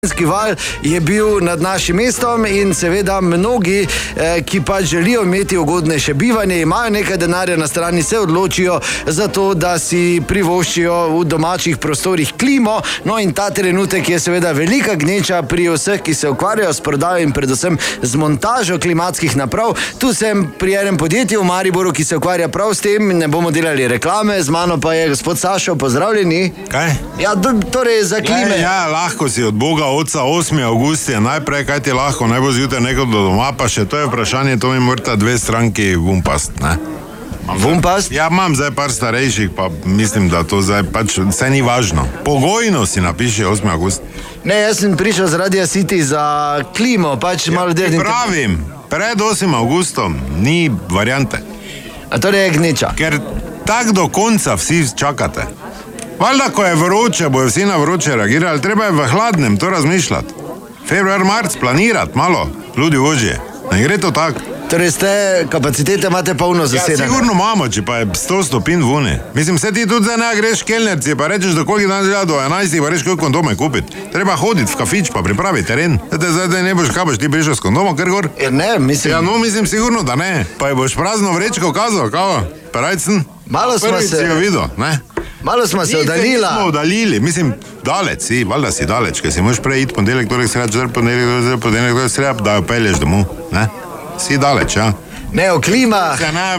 Val je bil nad našim mestom in seveda mnogi, ki pa želijo imeti ugodnejše bivanje, imajo nekaj denarja na strani, se odločijo za to, da si privoščijo v domačih prostorih klimo. No in ta trenutek je seveda velika gneča pri vseh, ki se ukvarjajo s prodajo in predvsem z montažo klimatskih naprav. Tu sem pri enem podjetju v Mariboru, ki se ukvarja prav s tem, ne bomo delali reklame, z mano pa je gospod Sašo, pozdravljeni. Kaj? Ja, torej za klime. Ja, lahko si od Boga Otca 8. avgust je najprej, kaj ti lahko, ne bo zjutraj nekaj do doma, pa še to je vprašanje, to mi morata dve stranki vumpast, ne? Vumpast? Ja, imam zdaj par starejših, pa mislim, da to zdaj pač vse ni važno. Pogojno si napiši 8. avgust. Ne, jaz sem prišel z Radia City za klimo, pač malo delati. Pravim, pred 8. avgustom ni variante. A torej je gneča? Ker tak do konca vsi čakate. Valjda, ko je vroče, bojo vsi na vroče reagirali, treba je v hladnem to razmišljati. Februar, marc, planirati malo, ljudi ožje. Ne gre to tak. Torej ste, kapacitete imate polno zasedene? Ja, sigurno imamo, če pa je 100 stopinj vune. Mislim, se ti tudi zdaj ne greš kelnerci, pa rečeš, do koliko dan do 11, pa reš, koliko kondome kupiti. Treba hoditi v kafič, pa pripraviti teren. Zdaj ne boš, kaj boš ti prišel s kondomom, ker gor? Ja, ne, mislim... Ja, no, mislim sigurno, da ne. Pa je boš prazno vrečko kazal, kao? Parajcen? Malo smo se... Prvič si jo videl, ne? Malo smo se oddalila. Nismo oddalili, mislim, daleč si, valjda si daleč, ker si moš prej iti ponedeljek, torek, sreda, četrtek, ponedeljek, torek, sreda, da jo pelješ domov, ne? Si daleč, ja. Ne, o klima.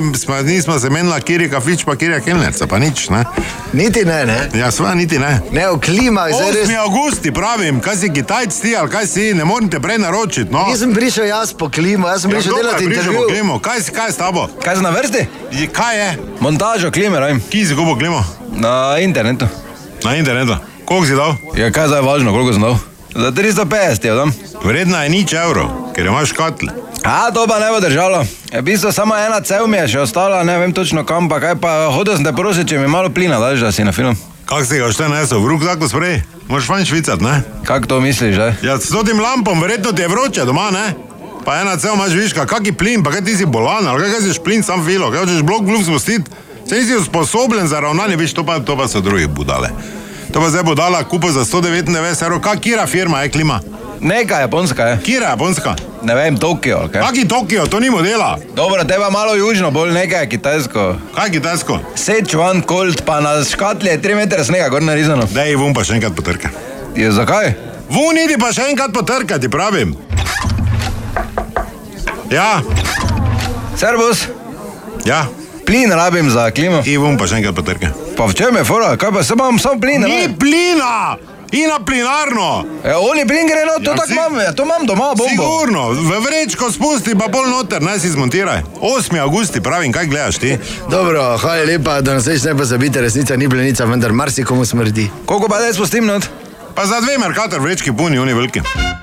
Nismo se menila, kjer je kafič, pa kjer je kelnerca, pa nič, ne? Niti ne, ne? Ja, sva, niti ne. Ne, o klima. 8. avgusti, pravim, kaj si Kitajc ti, ali kaj si, ne moram te prej naročiti, no. Nisem prišel jaz po klimo, jaz sem prišel delati intervju. Kaj je s tabo? Kaj si na vrsti? Kaj je? Montažo klime, radim. Kje si kupil klimo? Na internetu. Na internetu? Koliko si dal? Ja, kaj zdaj je važno, koliko sem dal? Za 350 je dam. Vredna je nič evrov, ker imaš škatle. A, to pa ne bo držalo. V bistvu samo ena cev mi je še ostala, ne vem točno kam, pa kaj pa hodil sem te prositi, če mi malo plina daš, da si na film. Kak si ga še nesel, v ruk tako sprej? Moraš fanj švicat, ne? Kak to misliš, že? Ja, s tem lampom, verjetno ti je vroče doma, ne? Pa ena cev imaš viška, kak je plin, pa kaj ti si bolan, ali kaj si plin sam filo, kaj hočeš blok gluf spustiti? Se nisi usposobljen za ravnanje, viš, to pa so drugi budale. To pa zdaj budala kupo za 199 evrov, kak kira firma je klima? Neka japonska je. Kira japonska? Ne vem, Tokio, ali kaj? Kaki Tokio, to ni modela. Dobro, teba malo južno, bolj nekaj kitajsko. Kaj kitajsko? Sichuan Colt, pa na škatli je 3 metre snega, gor narizano. Dej, vun pa še enkrat potrka. Je, zakaj? Vun idi pa še enkrat potrka, ti pravim. Ja. Servus. Ja. Plin rabim za klimo. I vun pa še enkrat potrka. Pa v čem je fora? Kaj pa, sam plin, Ni plina! I na plinarno! Oli plin gre, no, to tako imam, to imam doma, bombo. Sigurno, v vrečko spusti, pa pol noter, naj si zmontiraj. 8. avgusti, pravim, kaj gledaš ti? Dobro, hvala lepa, da nas več ne pozabite, resnica ni blenica, vendar marsikomu smrdi. Koliko pa daj spustim not? Pa za 2 Mercator vrečki puni, oni veliki.